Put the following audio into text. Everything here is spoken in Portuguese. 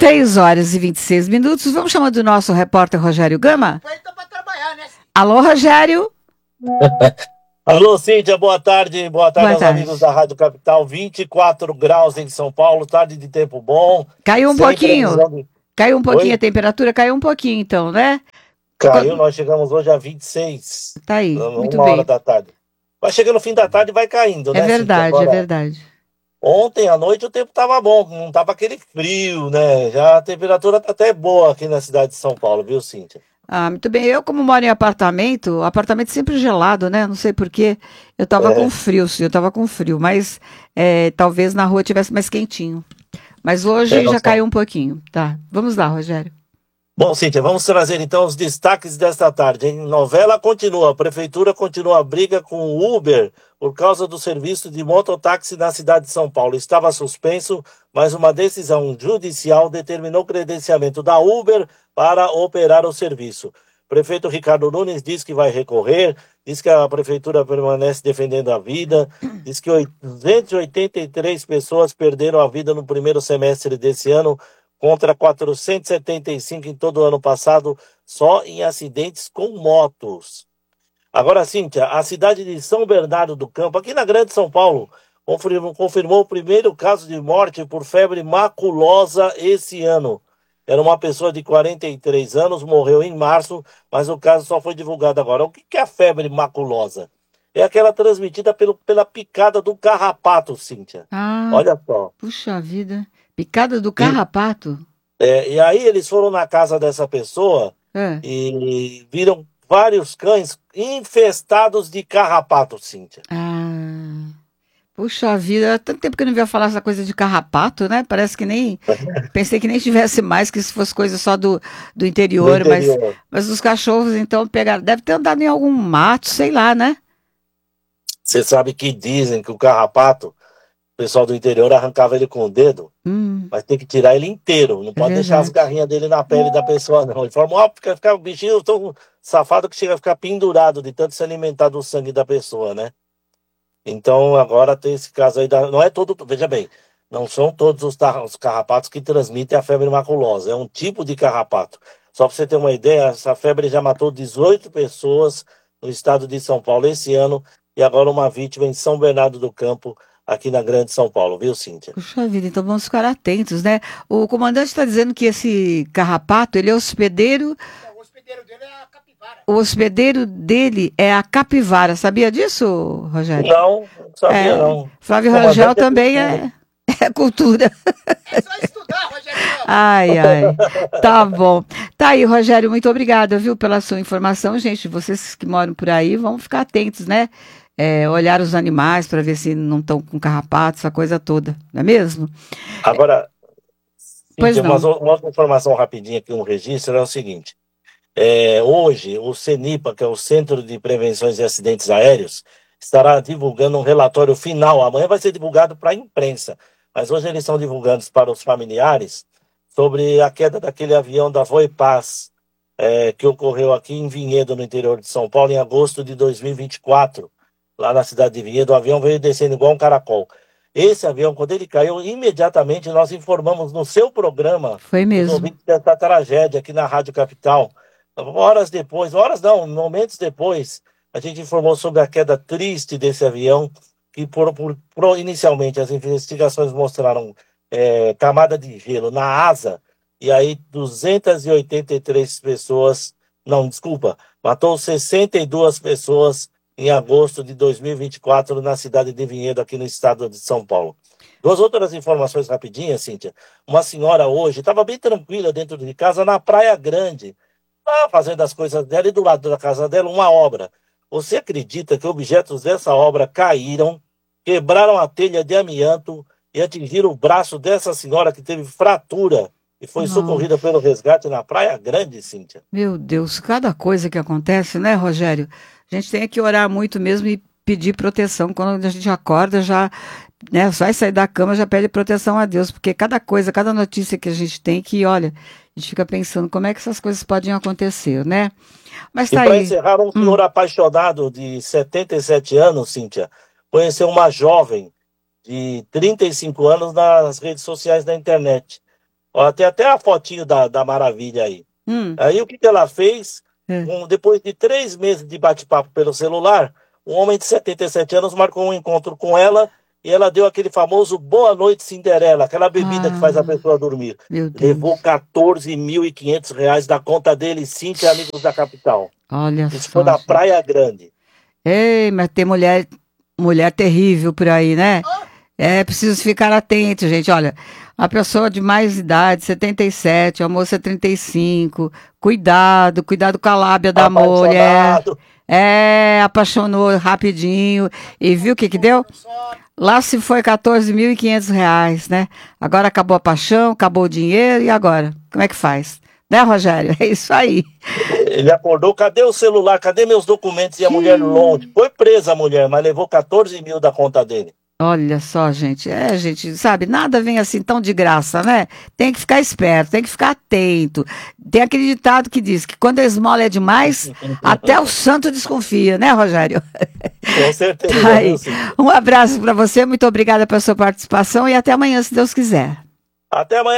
6h26. Vamos chamar do nosso repórter Rogério Gama? Então pra trabalhar, né? Alô, Rogério? Alô, Cíntia, boa tarde. Boa tarde aos tarde. amigos da Rádio Capital. 24 graus em São Paulo, tarde de tempo bom. Caiu um pouquinho. Caiu um pouquinho. Oi? A temperatura, caiu um pouquinho então, né? Caiu, nós chegamos hoje a 26. Tá aí, muito uma hora bem. da tarde. Vai chegando o fim da tarde e vai caindo, né, É verdade, Cíntia? Agora, é verdade. ontem à noite o tempo estava bom, não estava aquele frio, né? Já a temperatura tá até boa aqui na cidade de São Paulo, viu, Cíntia? Ah, muito bem. Eu, como moro em apartamento, apartamento sempre gelado, né? Não sei por quê. Eu tava com É, frio, sim, eu tava com frio, mas talvez na rua tivesse mais quentinho. Mas hoje já nós caiu um pouquinho. Tá, vamos lá, Rogério. Bom, Cíntia, vamos trazer então os destaques desta tarde, hein? Novela continua, a prefeitura continua a briga com o Uber por causa do serviço de mototáxi na cidade de São Paulo. Estava suspenso, mas uma decisão judicial determinou o credenciamento da Uber para operar o serviço. O prefeito Ricardo Nunes diz que vai recorrer, diz que a prefeitura permanece defendendo a vida, diz que 283 pessoas perderam a vida no primeiro semestre desse ano, contra 475 em todo o ano passado, só em acidentes com motos. Agora, Cíntia, a cidade de São Bernardo do Campo, aqui na Grande São Paulo, confirmou o primeiro caso de morte por febre maculosa esse ano. Era uma pessoa de 43 anos, morreu em março, mas o caso só foi divulgado agora. O que é a febre maculosa? É aquela transmitida pela picada do carrapato, Cíntia. Ah, Olha só. puxa vida. Picada do E, carrapato? e aí eles foram na casa dessa pessoa É. e viram vários cães infestados de carrapato, Cíntia. Ah, puxa vida. Há tanto tempo que eu não ia falar essa coisa de carrapato, né? Parece que nem. Pensei que nem tivesse mais, que isso fosse coisa só do No interior, interior. mas os cachorros, então, pegaram. Deve ter andado em algum mato, sei lá, né? Você sabe que dizem que o carrapato, o pessoal do interior arrancava ele com o dedo, mas tem que tirar ele inteiro. Não É pode deixar as verdade. garrinhas dele na pele da pessoa, não. De forma óbvia, fica o bichinho tão safado que chega a ficar pendurado de tanto se alimentar do sangue da pessoa, né? Então agora tem esse caso aí, não é todo, veja bem, não são todos os carrapatos que transmitem a febre maculosa, é um tipo de carrapato. Só para você ter uma ideia, essa febre já matou 18 pessoas no estado de São Paulo esse ano e agora uma vítima em São Bernardo do Campo, aqui na Grande São Paulo, viu, Cíntia? Puxa vida, então vamos ficar atentos, né? O comandante está dizendo que esse carrapato, ele é hospedeiro, O hospedeiro dele é a capivara. o hospedeiro dele é a capivara. Sabia disso, Rogério? Não sabia É, não. Flávio Comandante Rangel é também cultura. é cultura. É só estudar, Rogério Ramos. Ai, ai. Tá bom. Tá aí, Rogério, muito obrigada, viu, pela sua informação, gente. Vocês que moram por aí, vão ficar atentos, né? Olhar os animais para ver se não estão com carrapato, essa coisa toda, não é mesmo? Agora, Pois Cíntia, não. uma outra informação rapidinha aqui, um registro, é o seguinte. Hoje, o CENIPA, que é o Centro de Prevenções de Acidentes Aéreos, estará divulgando um relatório final. Amanhã vai ser divulgado para a imprensa, mas hoje eles estão divulgando para os familiares sobre a queda daquele avião da Voipaz, que ocorreu aqui em Vinhedo, no interior de São Paulo, em agosto de 2024, lá na cidade de Vinhedo. O avião veio descendo igual um caracol. Esse avião, quando ele caiu, imediatamente nós informamos no seu programa Foi os mesmo. ouvintes dessa tragédia aqui na Rádio Capital. Horas não, momentos depois, a gente informou sobre a queda triste desse avião, que inicialmente as investigações mostraram camada de gelo na asa, e aí 283 pessoas, não, desculpa, matou 62 pessoas em agosto de 2024 na cidade de Vinhedo, aqui no estado de São Paulo. Duas outras informações rapidinhas, Cíntia. Uma senhora hoje estava bem tranquila dentro de casa, na Praia Grande, fazendo as coisas dela, e do lado da casa dela uma obra. Você acredita que objetos dessa obra caíram, quebraram a telha de amianto e atingiram o braço dessa senhora, que teve fratura e foi socorrida Nossa. pelo resgate na Praia Grande, Cíntia? Meu Deus, cada coisa que acontece, né, Rogério? A gente tem que orar muito mesmo e pedir proteção. Quando a gente acorda, já, né, vai sair da cama, já pede proteção a Deus, porque cada coisa, cada notícia que a gente tem que, olha, a gente fica pensando como é que essas coisas podem acontecer, né? Mas E tá para aí. encerrar, um senhor apaixonado de 77 anos, Cíntia, conheceu uma jovem de 35 anos nas redes sociais da internet. Ó, tem até a fotinho da Maravilha aí. Aí o que ela fez? Depois de 3 meses de bate-papo pelo celular, um homem de 77 anos marcou um encontro com ela e ela deu aquele famoso Boa Noite Cinderela, aquela bebida que faz a pessoa dormir. Meu Deus. Levou R$ 14.500 da conta dele, Cíntia, amigos da capital. Olha Isso só, foi na gente. Praia Grande. Ei, mas tem mulher terrível por aí, né? É preciso ficar atento, gente. Olha, a pessoa de mais idade, 77, a moça 35, cuidado com a lábia da mulher. Apaixonado. Apaixonou rapidinho. E viu o que deu? Lá se foi R$ 14.500, né? Agora acabou a paixão, acabou o dinheiro, e agora? Como é que faz? Né, Rogério? É isso aí. Ele acordou, cadê o celular? Cadê meus documentos? E a mulher longe. Foi presa a mulher, mas levou 14 mil da conta dele. Olha só, gente. Gente, sabe, nada vem assim tão de graça, né? Tem que ficar esperto, tem que ficar atento. Tem aquele ditado que diz que quando a esmola é demais, até o santo desconfia, né, Rogério? Com certeza. Tá aí. Viu, Cíntia? Um abraço para você, muito obrigada pela sua participação e até amanhã, se Deus quiser. Até amanhã.